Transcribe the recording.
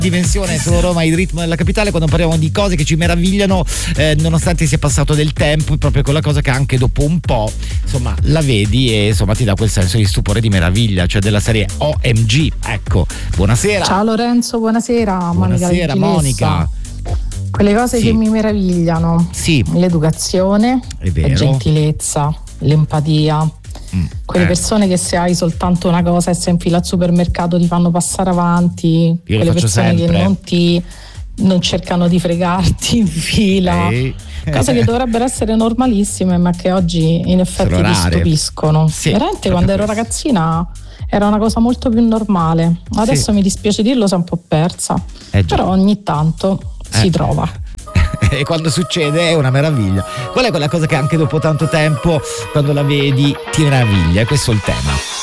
dimensione solo Roma, il ritmo della capitale, quando parliamo di cose che ci meravigliano nonostante sia passato del tempo, è proprio quella cosa che anche dopo un po' insomma la vedi e insomma ti dà quel senso di stupore e di meraviglia, cioè della serie OMG. Ecco, buonasera. Ciao Lorenzo, buonasera. Buonasera Monica. Quelle cose che mi meravigliano: l'educazione, la gentilezza, l'empatia. Quelle persone che se hai soltanto una cosa e sei in fila al supermercato ti fanno passare avanti, quelle persone sempre. Che non cercano di fregarti in fila, cose che dovrebbero essere normalissime ma che oggi in effetti ti stupiscono. Veramente quando ero ragazzina era una cosa molto più normale, adesso mi dispiace dirlo, si è un po' persa, però ogni tanto si trova. E quando succede è una meraviglia. Qual è quella cosa che anche dopo tanto tempo, quando la vedi, ti meraviglia? Questo è il tema.